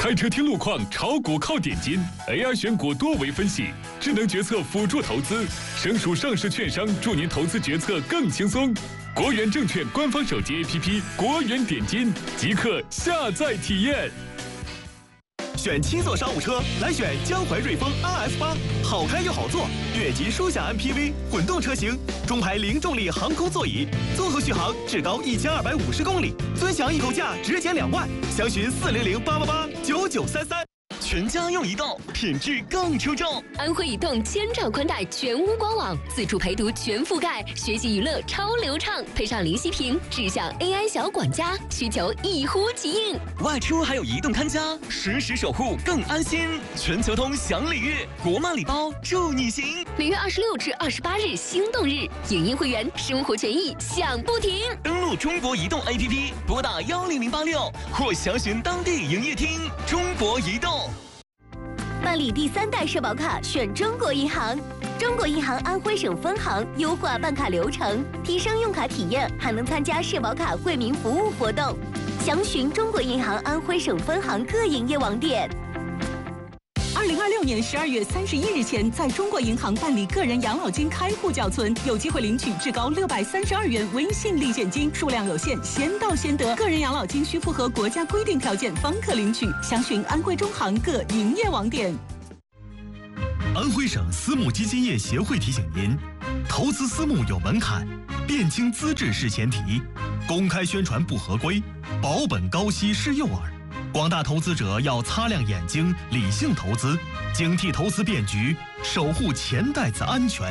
开车听路况，炒股靠点金 ，AI 选股多维分析，智能决策辅助投资，省属上市券商助您投资决策更轻松。国元证券官方手机 APP 国元点金，即刻下载体验。 选七座商务车，来选江淮瑞风 RS8，好开又好坐，越级舒享 MPV 混动车型，中排零重力航空座椅，综合续航至高1250公里，尊享易购价直减2万，详询400-888-9933。全家用移动，品质更出众。 安徽移动千兆宽带全屋官网，自助陪读全覆盖，学习娱乐超流畅，配上林息屏智享 AI 小管家，需求一呼即应。 外出还有移动看家，实时守护更安心。全球通享礼遇，国漫礼包助你行。 6月26至28日心动日，影音会员生活权益享不停。 登录中国移动 APP， 拨打10086或详询当地营业厅。中国移动。 办理第3代社保卡选中国银行，中国银行安徽省分行优化办卡流程，提升用卡体验，还能参加社保卡惠民服务活动。详询中国银行安徽省分行各营业网点。 2026年12月31日前，在中国银行办理个人养老金开户缴存，有机会领取至高632元微信立现金，数量有限，先到先得。个人养老金需符合国家规定条件方可领取。详询安徽中行各营业网点。 安徽省私募基金业协会提醒您：投资私募有门槛，辨清资质是前提，公开宣传不合规，保本高息是诱饵。广大投资者要擦亮眼睛，理性投资，警惕投资变局，守护钱袋子安全。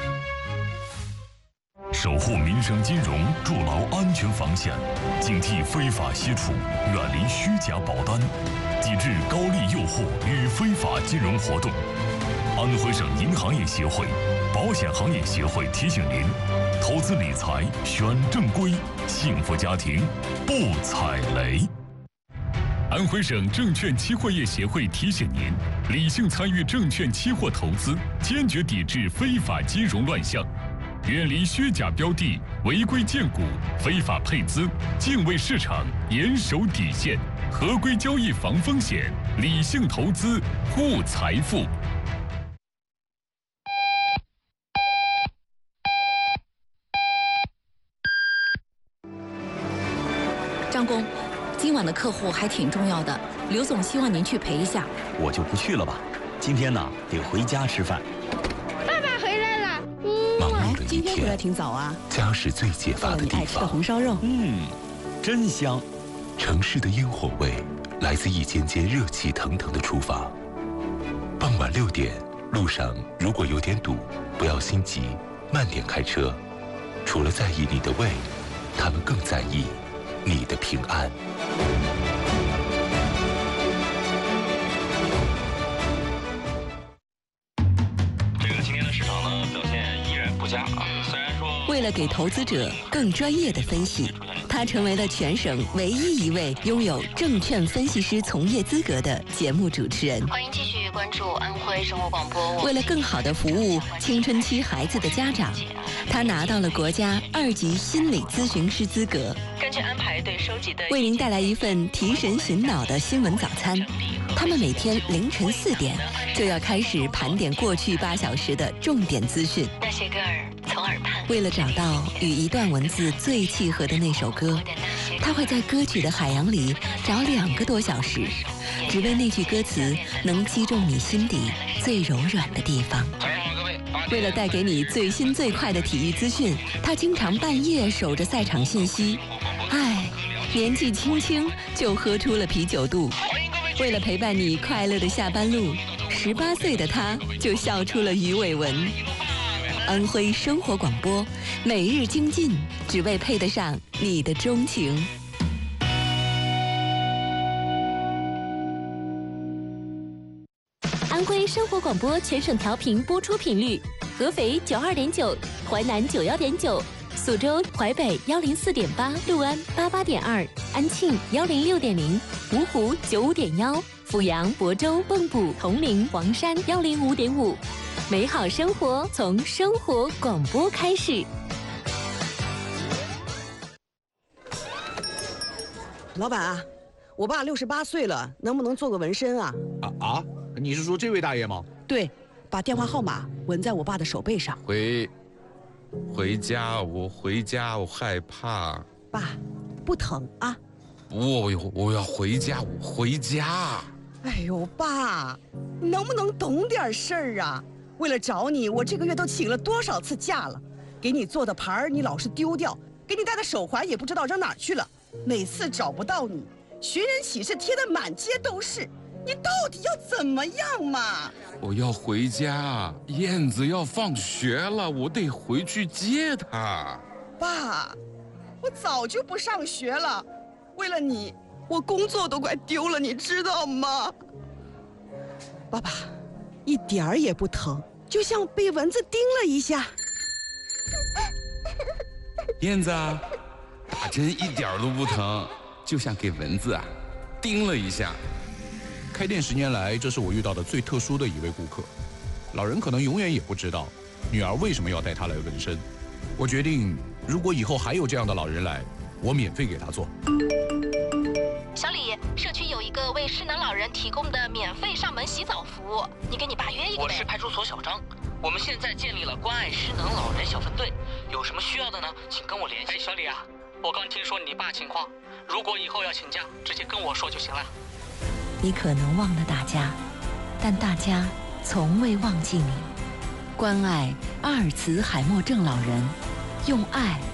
守护民生金融，筑牢安全防线，警惕非法吸储，远离虚假保单，抵制高利诱惑与非法金融活动。安徽省银行业协会、保险行业协会提醒您：投资理财选正规，幸福家庭不踩雷。安徽省证券期货业协会提醒您：理性参与证券期货投资，坚决抵制非法金融乱象，远离虚假标的、违规荐股、非法配资，敬畏市场，严守底线，合规交易防风险，理性投资护财富。 张工，今晚的客户还挺重要的，刘总希望您去陪一下。 我就不去了吧，今天呢得回家吃饭。 爸爸回来了。 忙碌的一今天回来天， 挺早啊。 家是最解乏的地做了你爱吃的方。 红烧肉。 真香。城市的烟火味来自一间间热气腾腾的厨房。傍晚6点，路上如果有点堵，不要心急，慢点开车。除了在意你的胃，他们更在意你的平安。 今天的市场呢表现依然不佳啊，虽然说为了给投资者更专业的分析，他成为了全省唯一一位拥有证券分析师从业资格的节目主持人。 欢迎继续关注安徽生活广播。 为了更好地服务青春期孩子的家长，他拿到了国家2级心理咨询师资格。 根据安排对收集的， 为您带来一份提神醒脑的新闻早餐。他们每天凌晨4点就要开始盘点过去8小时的重点资讯。 那些歌儿从耳畔。 为了找到与一段文字最契合的那首歌，他会在歌曲的海洋里找2个多小时，只为那句歌词能击中你心底最柔软的地方。为了带给你最新最快的体育资讯，他经常半夜守着赛场信息。唉，年纪轻轻就喝出了啤酒肚。为了陪伴你快乐的下班路，18岁的他就笑出了鱼尾纹。安徽生活广播，每日精进，只为配得上你的钟情。 安徽生活广播全省调频播出频率：合肥92.9，淮南91.9，苏州、淮北104.8，六安88.2，安庆106.0，芜湖95.1，阜阳、亳州、蚌埠、铜陵、黄山105.5。美好生活从生活广播开始。 老板啊， 我爸68岁了，能不能做个纹身啊？ 你是说这位大爷吗？ 对，把电话号码纹在我爸的手背上。 回家，我回家，我害怕。 爸，不疼啊？ 我要回家，我回家。 哎呦，爸，你能不能懂点事儿啊？为了找你，我这个月都请了多少次假了？给你做的牌儿你老是丢掉，给你戴的手环也不知道扔哪儿去了。每次找不到你，寻人启事贴的满街都是，你到底要怎么样嘛？ 我要回家，燕子要放学了，我得回去接她。 爸，我早就不上学了，为了你，我工作都快丢了，你知道吗？爸爸，一点儿也不疼，就像被蚊子叮了一下。 燕子啊，打针一点都不疼，就像给蚊子叮了一下。 开店10年来，这是我遇到的最特殊的一位顾客。老人可能永远也不知道女儿为什么要带他来纹身。我决定，如果以后还有这样的老人来，我免费给他做。 小李，社区有一个为失能老人提供的免费上门洗澡服务，你给你爸约一个呗。 我是派出所小张，我们现在建立了关爱失能老人小分队，有什么需要的呢，请跟我联系。 小李啊，我刚听说你爸情况，如果以后要请假，直接跟我说就行了。 你可能忘了大家，但大家从未忘记你。关爱阿尔茨海默症老人，用爱